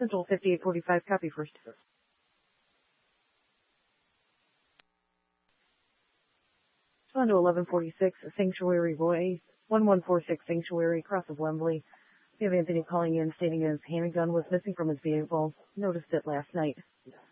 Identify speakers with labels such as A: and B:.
A: Central 5845, copy first. On to 1146, Sanctuary Way, 1146 Sanctuary, across of Wembley. We have Anthony calling in stating his handgun was missing from his vehicle. Noticed it last night.